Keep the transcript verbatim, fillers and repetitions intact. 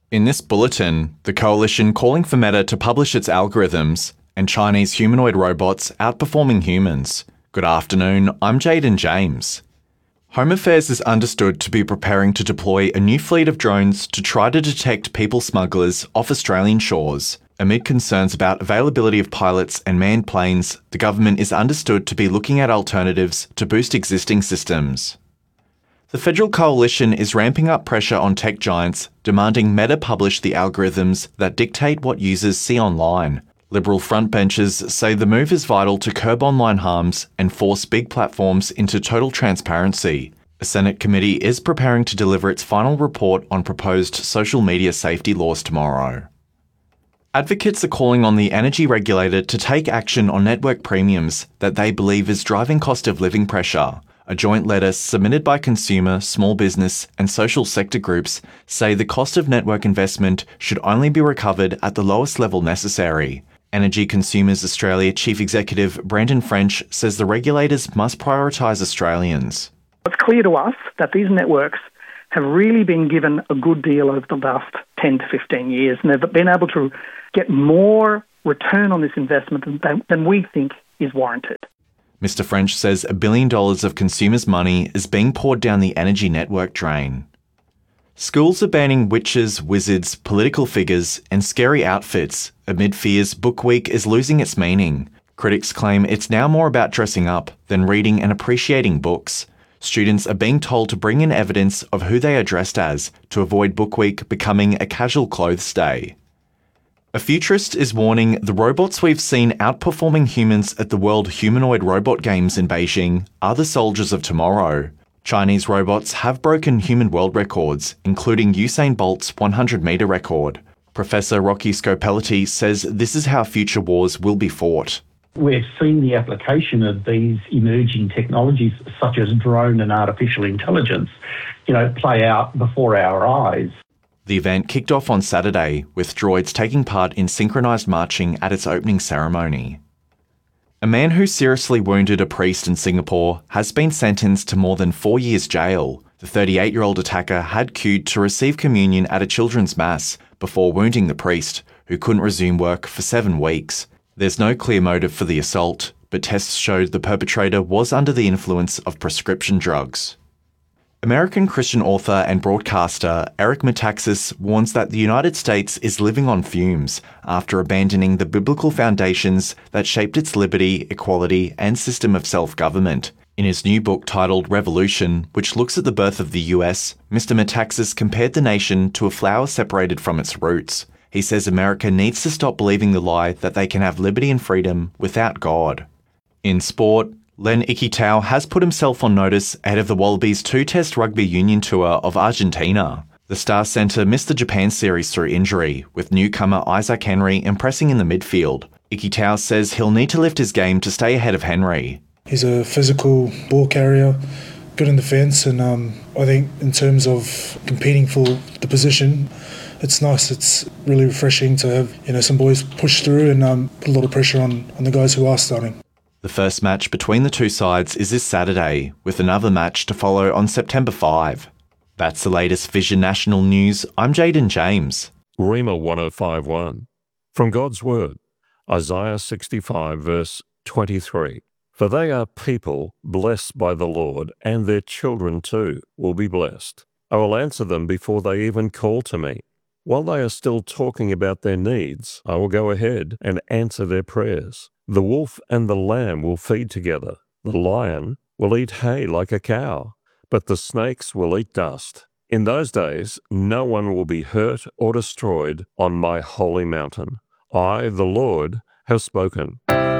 In this bulletin, the coalition calling for Meta to publish its algorithms and Chinese humanoid robots outperforming humans. Good afternoon, I'm Jaden James. Home Affairs is understood to be preparing to deploy a new fleet of drones to try to detect people smugglers off Australian shores. Amid concerns about availability of pilots and manned planes, the government is understood to be looking at alternatives to boost existing systems. The federal coalition is ramping up pressure on tech giants, demanding Meta publish the algorithms that dictate what users see online. Liberal frontbenchers say the move is vital to curb online harms and force big platforms into total transparency. A Senate committee is preparing to deliver its final report on proposed social media safety laws tomorrow. Advocates are calling on the energy regulator to take action on network premiums that they believe is driving cost of living pressure. A joint letter submitted by consumer, small business and social sector groups say the cost of network investment should only be recovered at the lowest level necessary. Energy Consumers Australia Chief Executive Brandon French says the regulators must prioritise Australians. It's clear to us that these networks have really been given a good deal over the last ten to fifteen years, and they've been able to get more return on this investment than, than we think is warranted. Mister French says a billion dollars of consumers' money is being poured down the energy network drain. Schools are banning witches, wizards, political figures, and scary outfits amid fears Book Week is losing its meaning. Critics claim it's now more about dressing up than reading and appreciating books. Students are being told to bring in evidence of who they are dressed as to avoid Book Week becoming a casual clothes day. A futurist is warning the robots we've seen outperforming humans at the World Humanoid Robot Games in Beijing are the soldiers of tomorrow. Chinese robots have broken human world records, including Usain Bolt's one hundred metre record. Professor Rocky Scopelliti says this is how future wars will be fought. We've seen the application of these emerging technologies, such as drone and artificial intelligence, you know, play out before our eyes. The event kicked off on Saturday, with droids taking part in synchronised marching at its opening ceremony. A man who seriously wounded a priest in Singapore has been sentenced to more than four years jail. The thirty-eight-year-old attacker had queued to receive communion at a children's mass before wounding the priest, who couldn't resume work for seven weeks. There's no clear motive for the assault, but tests showed the perpetrator was under the influence of prescription drugs. American Christian author and broadcaster Eric Metaxas warns that the United States is living on fumes after abandoning the biblical foundations that shaped its liberty, equality, and system of self-government. In his new book titled Revolution, which looks at the birth of the U S, Mister Metaxas compared the nation to a flower separated from its roots. He says America needs to stop believing the lie that they can have liberty and freedom without God. In sport, Len Ikitau has put himself on notice ahead of the Wallabies two-test rugby union tour of Argentina. The Star Centre missed the Japan series through injury, with newcomer Isaac Henry impressing in the midfield. Ikitau says he'll need to lift his game to stay ahead of Henry. He's a physical ball carrier, good in defence, and um, I think in terms of competing for the position, it's nice. It's really refreshing to have, you know, some boys push through and um, put a lot of pressure on, on the guys who are starting. The first match between the two sides is this Saturday, with another match to follow on September fifth. That's the latest Vision National News. I'm Jaden James. Rhema one oh five point one. From God's Word, Isaiah sixty-five, verse twenty-three. For they are people blessed by the Lord, and their children too will be blessed. I will answer them before they even call to me. While they are still talking about their needs, I will go ahead and answer their prayers. The wolf and the lamb will feed together. The lion will eat hay like a cow, but the snakes will eat dust. In those days, no one will be hurt or destroyed on my holy mountain. I, the Lord, have spoken.